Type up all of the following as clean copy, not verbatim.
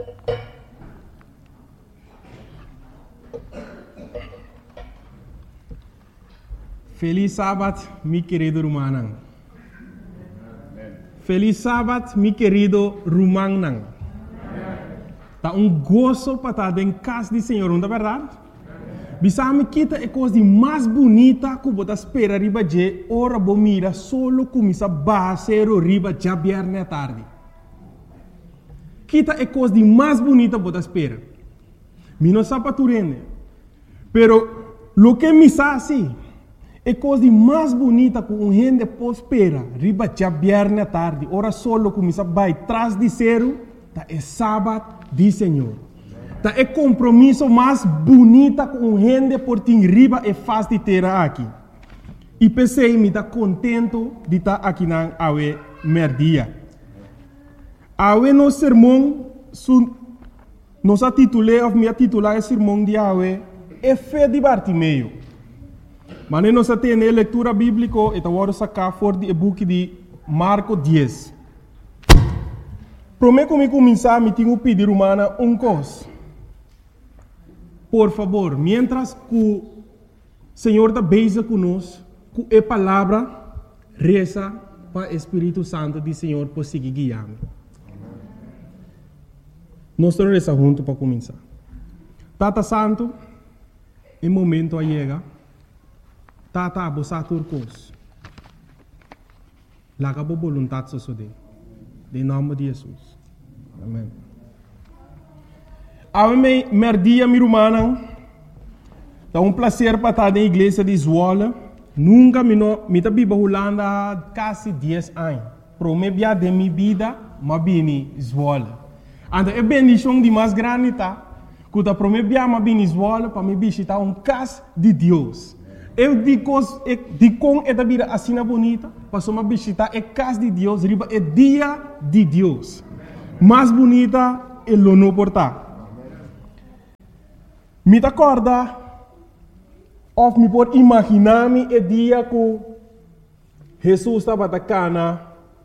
Feliz sábado, mi querido Rumanang. Feliz sábado, mi querido Rumanang. Tá gozo para estar em casa do Senhor, não é verdade? Bisame kita é coisa mais bonita que você espera riba de hora bomira solo começa basero riba já viernes à tarde. Kita é coisa mais bonita que você espera. Mi não sabe turene. Pero lo que me sabe é coisa mais bonita que gente pode esperar riba já viernes à tarde. Hora solo começa vai trás de zero, tá é sábado do Senhor. Tá é compromisso mais bonita com gente por ter riba e faz de ter aqui. E pensei me tá contento de estar aqui na awe merdia. Awe no sermão nos titulei ou me titular o sermão de awe é fé de Bartimeu. Mas nós temos leitura bíblica e agora sacar fora do book de Marco 10. Prometo que começar me tenho pedir humana coisa. Por favor, mientras que o Senhor está beija conosco, que a palavra reza para o Espírito Santo do Senhor por seguir guiando. Nós estamos rezar juntos para começar. Tata Santo, em momento a chega, Tata abosa turcos. Laga bo vontade so de. Em nome de Jesus. Amém. A mim, merdia mi rumana, é prazer para estar na igreja de Zwolle. Nunca me tá biba Holanda quase 10 anos. Promebia de minha vida, mas bem Zwolle. Então é bendição de mais grande tá. Quando promebia mas bem Zwolle para me visitar casa de Deus. Eu digo com esta vida assim bonita, para me visitar a casa de Deus, riba é dia de Deus. Mais bonita é o não portar. Me acorda, ou me pode imaginar-me o dia que Jesus estava na Cana,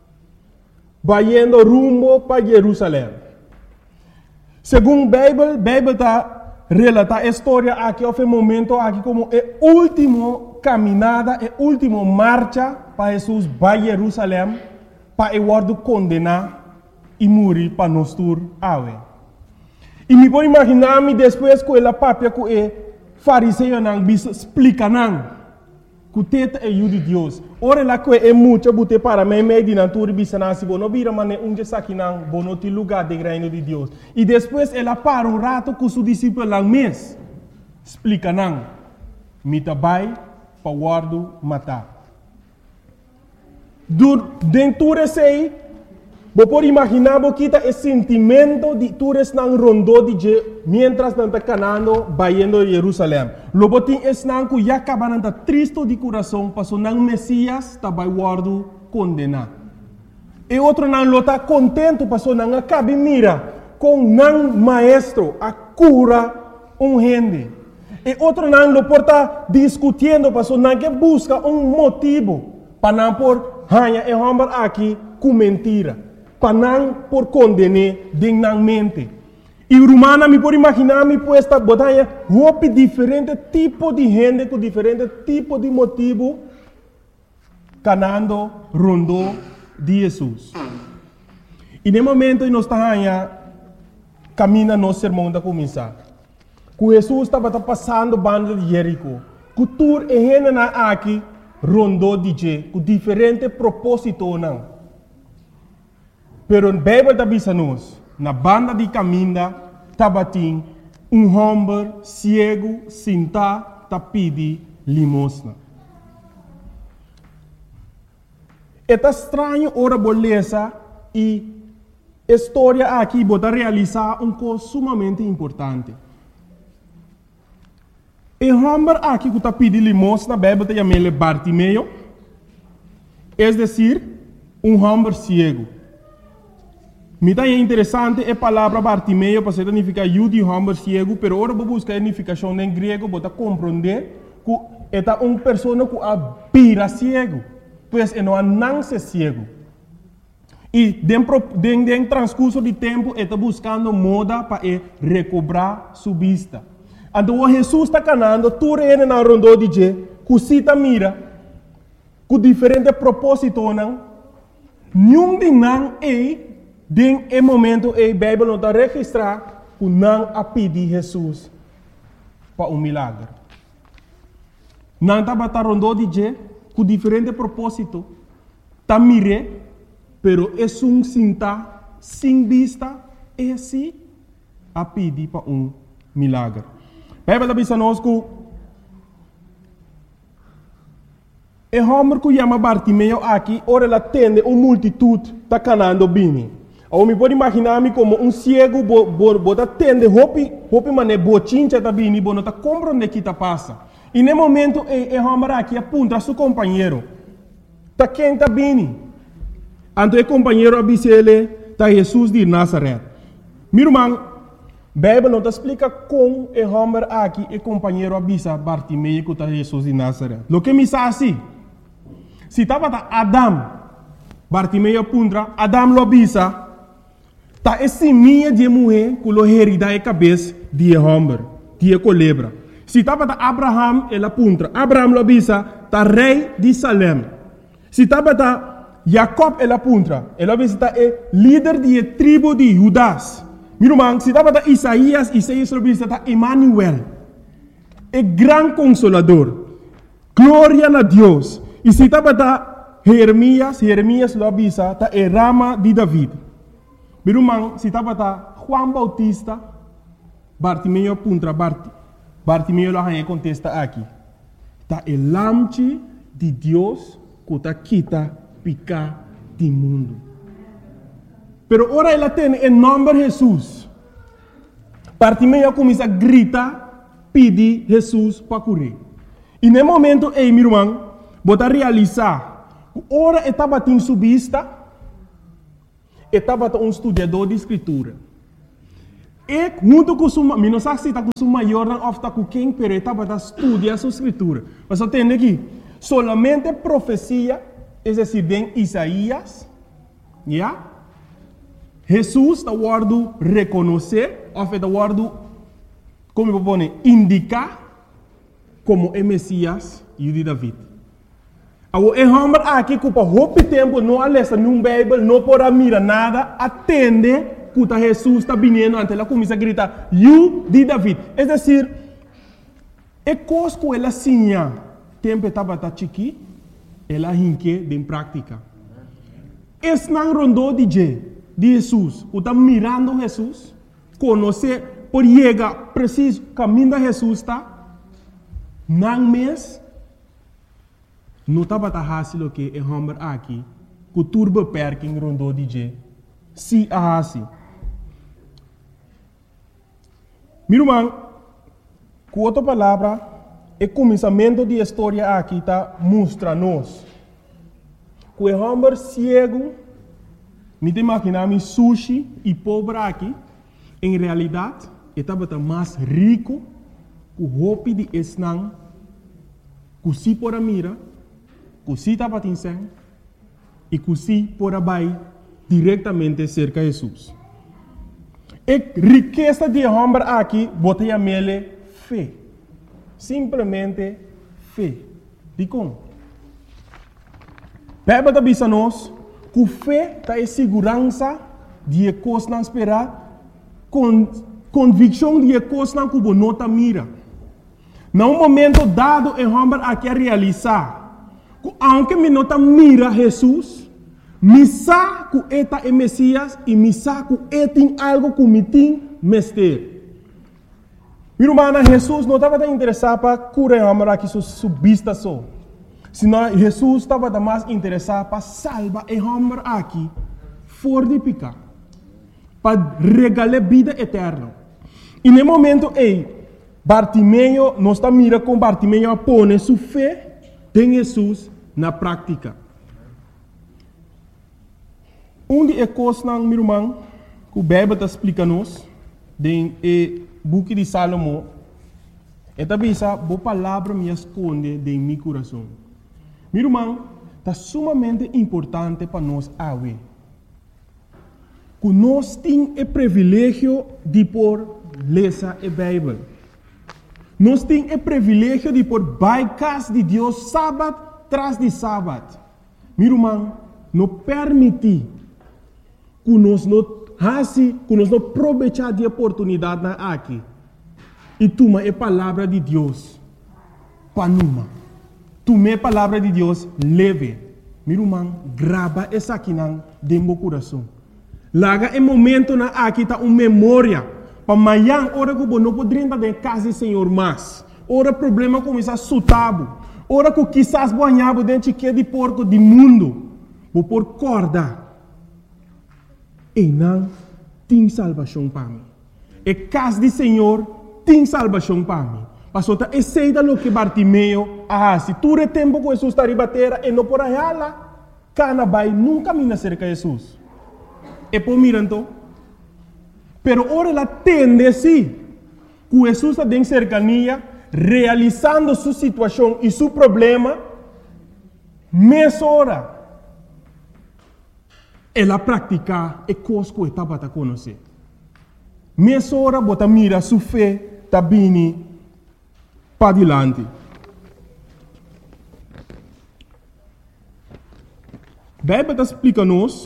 indo rumo para Jerusalém. Segundo a Bíblia está relata a história aqui, houve um momento aqui como a última caminhada, a última marcha para Jesus para Jerusalém, para o word condenar e morrer para nós tur awe. E me pode imaginar-me depois que ela papia que o fariseu não explica não que o teta é o de Deus. Ora lá que é muito bote para mim meio de natura bisana se bono vira mas onde saque não bono te lugar de reino de Deus. E depois ela para rato com seu discípulo lá mês explica não me tabai para guardo matar. Dentro sei você pode imaginar que o sentimento de todos não rondou de mientras não está canando, indo a Jerusalém. Logo tem esse não que já acaba de triste de coração, passou não Messias está vai guardo condenar. E outro não está contente, passou não acaba mira com não maestro a cura gente. E outro não lo porta discutindo, passou não que busca motivo para não por hanha e homem aqui com mentira. Para não por condenar dignamente. E o romano me pode imaginar me puesta botanha roupa diferente tipo de gente com diferente tipo de motivo canando rondo de Jesus. E no momento nós estamos caminhando no sermão da começar. Que Jesus estava passando banda de Jerico. Que tur e gente na aqui rondo de je com diferente propósito não. Pero a Bíblia está dizendo na banda de caminho, tabatim, homem cego, sentado, tá pedi limosna. É estranho ora beleza e história aqui bota realizar coisa sumamente importante. E homem aqui que tá pedi limosna, a Bíblia está chamando Bartimeu, é decir, homem cego. Me é interessante a palavra Bartimeu para significar de homem cego, pero agora vou buscar a significação em grego para compreender que é uma pessoa que é cego, pois não nasce cego. E dentro transcurso de tempo, ele está buscando moda para recobrar sua vista. Então, Jesus está canando, tu reina na rondo de je, que cita mira, com diferente propósito, não? Nenhum de não é, momento, a Bíblia não está registrar, que não a pedir Jesus para milagre. Não está batendo rondo de je, com diferente propósito, está mire, pero é cinta, sem vista, é assim, a pedir para milagre. A Bíblia diz a nós que o homem que chama Bartimeu aqui, ora ele atende uma multidão está canando bem. Eu me pode imaginar-me como cego, bota atende, hopi mané bochincha está bem, não está compreendendo o que está passando. E no momento, o homem aqui aponta a seu companheiro. Está quem está bem. Então o companheiro avisa ele, está Jesus de Nazaré. Meu irmão, a Bíblia não explica como o homem aqui, o companheiro avisa Bartimeu que está Jesus de Nazaré. O que me diz assim, se estava Adam, Bartimeu aponta, Adam lo avisa, está esse minha de mulher que lo herida a cabeça de homem, de culebra. Se estava Abraham, ele aponta, Abraham lo avisa, está rei de Salem. Se estava Jacob, ele aponta, ele avisa, está líder de tribo de Judas. Meu irmão, se estava Isaías lo avisa, está Emmanuel, é grande consolador, glória a Deus. E se estava Jeremias lo avisa, está Rama de David. Meu irmão, se estava Juan Bautista, Bartimeu aponta, Bartimeu lo contesta aqui. Está o lamche de Deus que está quita picar do mundo. Pero ora ele tem o nome de Jesus. Bartimeu começa a gritar, pedir Jesus para curar. E no momento, meu irmão, bota realizar, ora estava em sua vista, estava estudador de escritura. E junto com sua, não sei se está com sua maior ou está com quem, pero estava estudando sua escritura. Mas eu tenho aqui, solamente profecia, é decir, em Isaías, yeah? Jesus está guardando reconhecer, ou está guardando, como eu vou dizer, indicar como é Messias e de David. O homem aqui que por muito tempo não alessa num Bíblia, não pode mirar nada, atende que Jesus está vindo, então ela começa a gritar, you de David. É decir, é coisa que ela sinha, tempo estava chiqui, ela hinque em prática. Esse não rondou de Jesus, que está mirando Jesus, conhecer, por chegar preciso, caminho de Jesus está, não mês, não estava fácil que o homem aqui, que turbo perking rondou de se assim. Meu irmão, com outra palavra, o começamento da história aqui está mostrando-nos que o homem cego, me imaginar sushi e pobre aqui, em realidade, estava mais rico que o roupa de esnang, que se por a mira, que se estava tinseng, e que se por a bai diretamente cerca de Jesus. A riqueza de homem aqui, bota a mele fé. Simplesmente fé. De como? Bíblia diz a nós que fé está em segurança de coisas não esperar, convicção de coisas não que você não está mira. Num momento dado, o homem aqui a realizar, que aunque me não está mira Jesus, me sabe que ele é Messias e me sabe que ele tem algo que me tem mestre. Meu irmão, Jesus não estava interessado para curar o homem aqui sua vista só. Senão Jesus estava mais interessado para salvar o homem aqui fora de pecar, para regalar vida eterna. E no momento, Bartimeu não está mirando com Bartimeu a pôr sua fé em Jesus na prática. De coisas, meu irmão, que o Bíblia está explicando-nos, no book de Salomão, é também essa boa palavra me esconde em meu coração. Meu irmão, está sumamente importante para nós, que nós temos o privilégio de por ler a Bíblia. Nós temos o privilégio de por baicas de Deus sábado tras de sábado. Meu irmão, não permite que nós não aproveitar de oportunidade aqui e tomar a palavra de Deus para numa. Tomar a palavra de Deus leve. Meu irmão, grava essa aqui dentro do coração. Laga em momento na aqui tá uma memória para amanhã hora que não poderia estar em casa do Senhor mais. Ora problema começa a sutabo. Ora que quizás banhava dentro de porco do mundo. Vou por corda. E não tem salvação para mim. E casa do Senhor tem salvação para mim. Pastor, tá esse o que Bartimeu se tu é tempo que Jesus está ribatera e não por aí lá, cana vai nunca me cerca de Jesus. E por miranto, pero ora ela tende sim, que Jesus está em cercania, realizando sua situação e seu problema, meia hora. Ela pratica e coisa que estava a conhecer. Meia hora, bota mira sua fé, está bem para adiante. A Bíblia explica-nos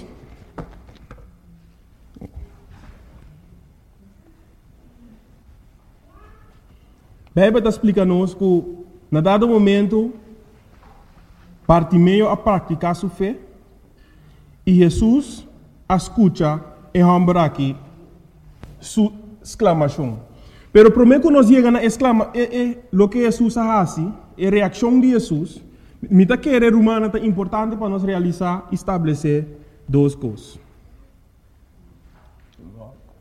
que, na dado momento, Bartimeu a praticar sua fé e Jesus escuta e rambra aqui sua exclamação. Pero primeiro que nós chegamos a exclamar, o que Jesus faz, a reação de Jesus, me está querendo humana é importante para nós realizar e estabelecer duas coisas.